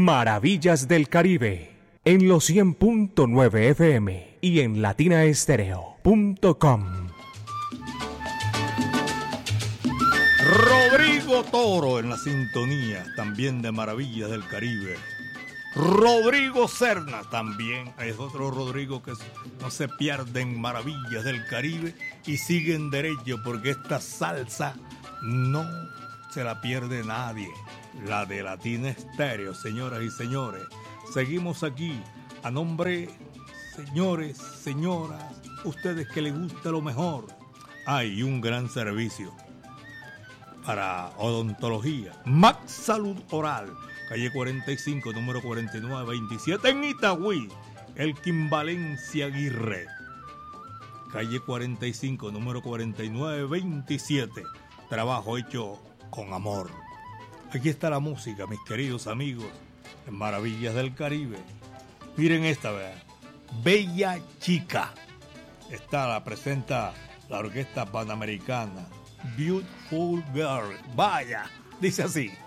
Maravillas del Caribe, en los 100.9 FM y en latinaestereo.com. Rodrigo Toro en la sintonía, también de Maravillas del Caribe. Rodrigo Serna también, es otro Rodrigo que no se pierden Maravillas del Caribe y siguen derecho, porque esta salsa no se la pierde nadie. La de Latina Estéreo, señoras y señores. Seguimos aquí a nombre, señores, señoras, ustedes que les gusta lo mejor. Hay un gran servicio para odontología. Max Salud Oral, calle 45, número 4927 en Itagüí. Elkin Valencia Aguirre, calle 45, número 4927. Trabajo hecho con amor. Aquí está la música, mis queridos amigos, en Maravillas del Caribe. Miren esta, ¿verdad? Bella Chica. Esta la presenta la Orquesta Panamericana. Beautiful Girl. Vaya, dice así.